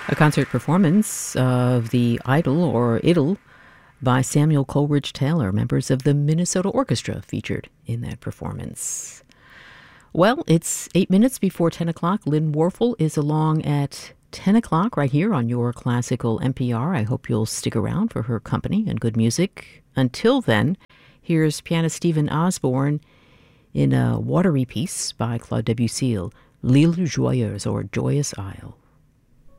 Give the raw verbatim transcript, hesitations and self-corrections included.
A concert performance of the Idol or Idle by Samuel Coleridge Taylor, members of the Minnesota Orchestra featured in that performance. Well, it's eight minutes before ten o'clock. Lynn Warfel is along at ten o'clock right here on your classical N P R. I hope you'll stick around for her company and good music. Until then, here's pianist Stephen Osborne in a watery piece by Claude Debussy, L'Île Joyeuse, or Joyous Isle.